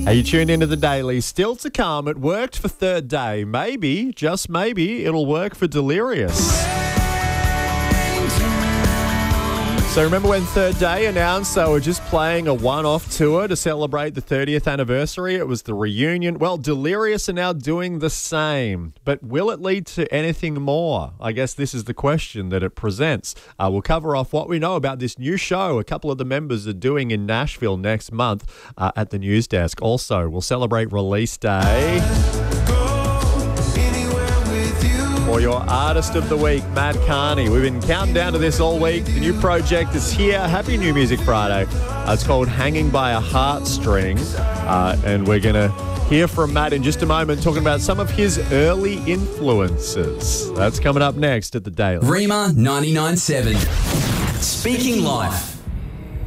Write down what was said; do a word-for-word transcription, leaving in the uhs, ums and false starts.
Are you tuned into the Daily? Still to come, it worked for Third Day. Maybe, just maybe, it'll work for Delirious. So remember when Third Day announced they were just playing a one-off tour to celebrate the thirtieth anniversary? It was the reunion. Well, Delirious are now doing the same. But will it lead to anything more? I guess this is the question that it presents. Uh, we'll cover off what we know about this new show a couple of the members are doing in Nashville next month uh, at the news desk. Also, we'll celebrate release day. For your Artist of the Week, Matt Carney. We've been counting down to this all week. The new project is here. Happy New Music Friday. Uh, it's called Hanging by a Heartstring. Uh, and we're going to hear from Matt in just a moment, talking about some of his early influences. That's coming up next at The Daily. Rima ninety-nine point seven. Speaking Life.